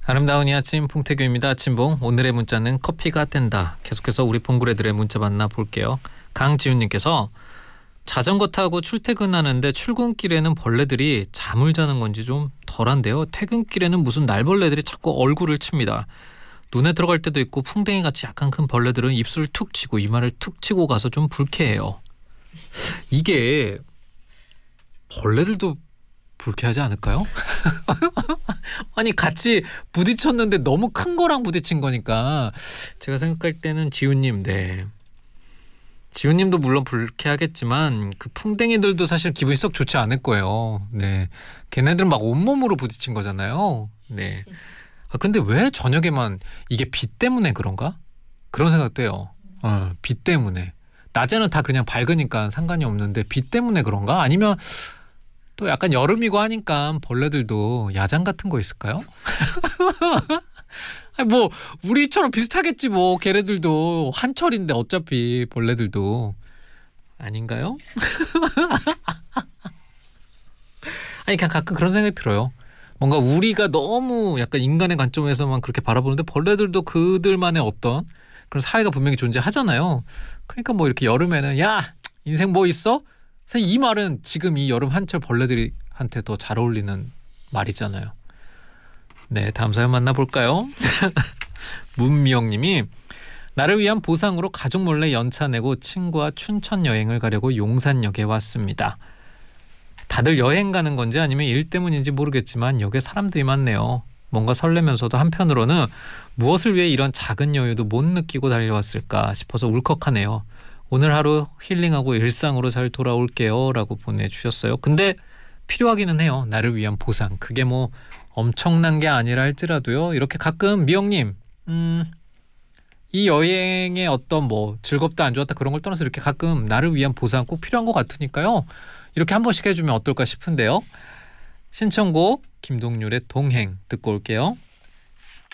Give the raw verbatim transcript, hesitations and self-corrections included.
아름다운 이 아침 풍태규입니다. 아침봉 오늘의 문자는 커피가 뗀다. 계속해서 우리 봉구레들의 문자 만나볼게요. 강지훈님께서 자전거 타고 출퇴근하는데 출근길에는 벌레들이 잠을 자는 건지 좀 덜한데요. 퇴근길에는 무슨 날벌레들이 자꾸 얼굴을 칩니다. 눈에 들어갈 때도 있고 풍뎅이같이 약간 큰 벌레들은 입술을 툭 치고 이마를 툭 치고 가서 좀 불쾌해요. 이게 벌레들도 불쾌하지 않을까요? 아니 같이 부딪혔는데 너무 큰 거랑 부딪힌 거니까 제가 생각할 때는 지훈님 네 지훈님도 물론 불쾌하겠지만 그 풍뎅이들도 사실 기분이 썩 좋지 않을 거예요. 네, 걔네들은 막 온몸으로 부딪힌 거잖아요. 네. 아 근데 왜 저녁에만 이게 비 때문에 그런가? 그런 생각도 해요. 어, 비 때문에 낮에는 다 그냥 밝으니까 상관이 없는데 비 때문에 그런가? 아니면 또 약간 여름이고 하니까 벌레들도 야장 같은 거 있을까요? 아니 뭐 우리처럼 비슷하겠지 뭐. 걔네들도 한철인데 어차피 벌레들도 아닌가요? 아니 그냥 가끔 그런 생각이 들어요. 뭔가 우리가 너무 약간 인간의 관점에서만 그렇게 바라보는데 벌레들도 그들만의 어떤 그런 사회가 분명히 존재하잖아요. 그러니까 뭐 이렇게 여름에는 야 인생 뭐 있어? 사실 이 말은 지금 이 여름 한철 벌레들한테 더 잘 어울리는 말이잖아요. 네, 다음 사연 만나볼까요? 문미영님이 나를 위한 보상으로 가족 몰래 연차 내고 친구와 춘천 여행을 가려고 용산역에 왔습니다. 다들 여행 가는 건지 아니면 일 때문인지 모르겠지만 역에 사람들이 많네요. 뭔가 설레면서도 한편으로는 무엇을 위해 이런 작은 여유도 못 느끼고 달려왔을까 싶어서 울컥하네요. 오늘 하루 힐링하고 일상으로 잘 돌아올게요 라고 보내주셨어요. 근데 필요하기는 해요. 나를 위한 보상. 그게 뭐 엄청난 게 아니라 할지라도요. 이렇게 가끔 미영님 음, 이 여행의 어떤 뭐 즐겁다 안 좋았다 그런 걸 떠나서 이렇게 가끔 나를 위한 보상 꼭 필요한 것 같으니까요. 이렇게 한 번씩 해주면 어떨까 싶은데요. 신청곡 김동률의 동행 듣고 올게요.